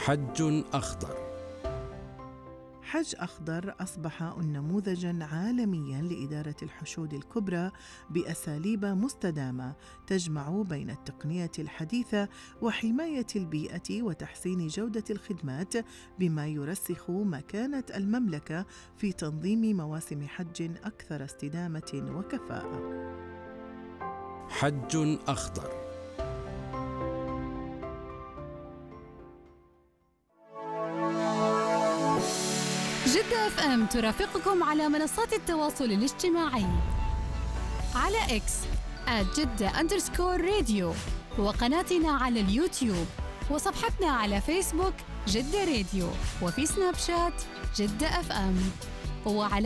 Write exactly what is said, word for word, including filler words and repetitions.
حج أخضر. حج أخضر أصبح نموذجاً عالمياً لإدارة الحشود الكبرى بأساليب مستدامة تجمع بين التقنية الحديثة وحماية البيئة وتحسين جودة الخدمات، بما يرسخ مكانة المملكة في تنظيم مواسم حج أكثر استدامة وكفاءة. حج أخضر. جدة اف ام ترافقكم على منصات التواصل الاجتماعي على اكس آت جدة أندرسكور راديو، وقناتنا على اليوتيوب، وصفحتنا على فيسبوك جدة راديو، وفي سناب شات جدة اف ام، وعلى